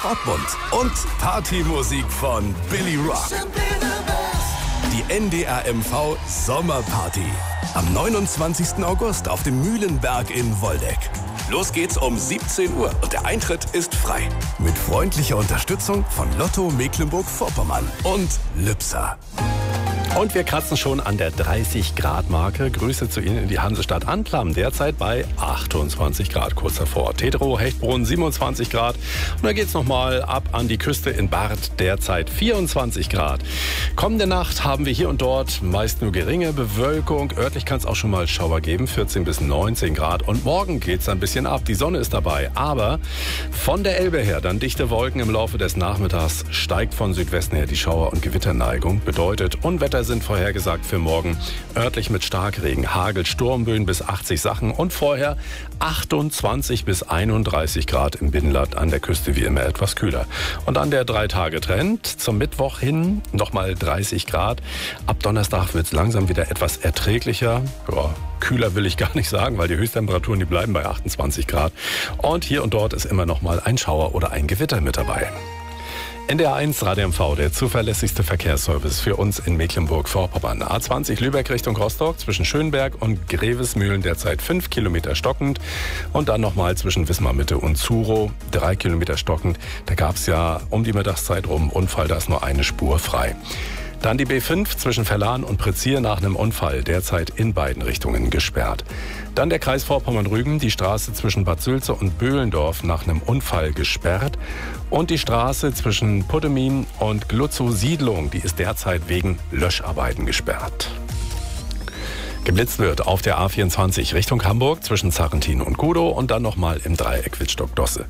Dortmund und Partymusik von Billy Rock. Die NDR MV Sommerparty. Am 29. August auf dem Mühlenberg in Woldeck. Los geht's um 17 Uhr und der Eintritt ist frei. Mit freundlicher Unterstützung von Lotto Mecklenburg-Vorpommern und Lübser. Und wir kratzen schon an der 30-Grad-Marke. Grüße zu Ihnen in die Hansestadt Anklam. Derzeit bei 28 Grad kurz davor. Teterow, Hechtbrunn 27 Grad. Und dann geht's nochmal ab an die Küste in Barth. Derzeit 24 Grad. Kommende Nacht haben wir hier und dort meist nur geringe Bewölkung. Örtlich kann es auch schon mal Schauer geben. 14 bis 19 Grad. Und morgen geht's ein bisschen ab. Die Sonne ist dabei. Aber von der Elbe her dann dichte Wolken im Laufe des Nachmittags. Steigt von Südwesten her die Schauer- und Gewitterneigung. Bedeutet Unwetter sind vorhergesagt für morgen. Örtlich mit Starkregen, Hagel, Sturmböen bis 80 Sachen und vorher 28 bis 31 Grad im Binnenland, an der Küste wie immer etwas kühler. Und an der 3-Tage-Trend zum Mittwoch hin nochmal 30 Grad. Ab Donnerstag wird es langsam wieder etwas erträglicher. Ja, kühler will ich gar nicht sagen, weil die Höchsttemperaturen, die bleiben bei 28 Grad. Und hier und dort ist immer noch mal ein Schauer oder ein Gewitter mit dabei. NDR 1 Radio MV, der zuverlässigste Verkehrsservice für uns in Mecklenburg-Vorpommern. A20 Lübeck Richtung Rostock, zwischen Schönberg und Grevesmühlen derzeit 5 Kilometer stockend. Und dann nochmal zwischen Wismar-Mitte und Zurow 3 Kilometer stockend. Da gab es ja um die Mittagszeit rum einen Unfall, da ist nur eine Spur frei. Dann die B5 zwischen Verlan und Prezier nach einem Unfall, derzeit in beiden Richtungen gesperrt. Dann der Kreis Vorpommern-Rügen, die Straße zwischen Bad Sülze und Böhlendorf nach einem Unfall gesperrt. Und die Straße zwischen Puddemin und Glutzow-Siedlung, die ist derzeit wegen Löscharbeiten gesperrt. Geblitzt wird auf der A24 Richtung Hamburg zwischen Zarrentin und Kudow und dann nochmal im Dreieck Wittstock-Dosse.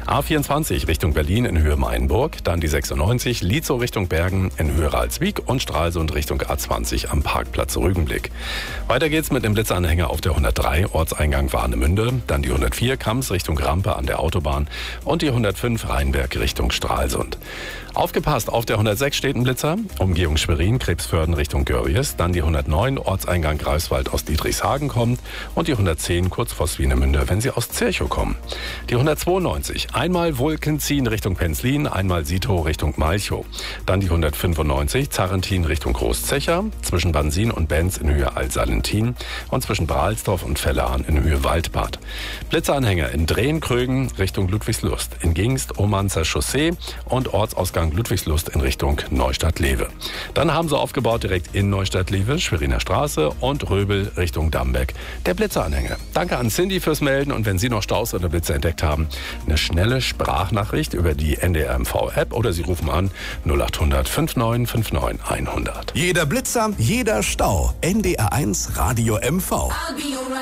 A24 Richtung Berlin in Höhe Mainburg, dann die 96 Lietzow Richtung Bergen in Höhe Ralswiek und Stralsund Richtung A20 am Parkplatz Rügenblick. Weiter geht's mit dem Blitzanhänger auf der 103 Ortseingang Warnemünde, dann die 104 Kamms Richtung Rampe an der Autobahn und die 105 Rheinberg Richtung Stralsund. Aufgepasst, auf der 106 steht ein Blitzer, Umgehung Schwerin, Krebsförden Richtung Görries, dann die 109 Ortseingang Greifswald aus Dietrichshagen kommt und die 110 kurz vor Swinemünde, wenn Sie aus Zirchow kommen. Die 192, einmal Wolkenziehen Richtung Penzlin, einmal Sitow Richtung Malchow. Dann die 195 Zarrentin Richtung Großzecher, zwischen Bansin und Benz in Höhe Altsalentin und zwischen Brahlsdorf und Vellan in Höhe Waldbad. Blitzanhänger in Drehen-Krögen Richtung Ludwigslust, in Gingst Omanzer Chaussee und Ortsausgang Ludwigslust in Richtung Neustadt-Lewe. Dann haben sie aufgebaut direkt in Neustadt-Lewe, Schweriner Straße und Röbel Richtung Dambeck, der Blitzeranhänger. Danke an Cindy fürs Melden und wenn Sie noch Staus oder Blitze entdeckt haben, eine schnelle Sprachnachricht über die NDR MV App oder Sie rufen an 0800 5959 100. Jeder Blitzer, jeder Stau. NDR 1 Radio MV.